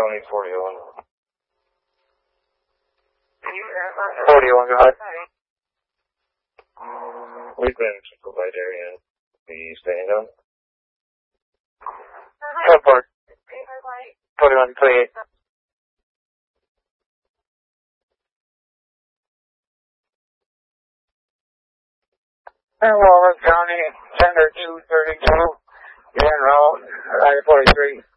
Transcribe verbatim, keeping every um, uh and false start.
County forty-one. forty-one, go ahead. We've been to the light area. Be staying down? Airport. forty-one, twenty-eight. Walnut County, Center two thirty-two, Grand Route, I forty-three.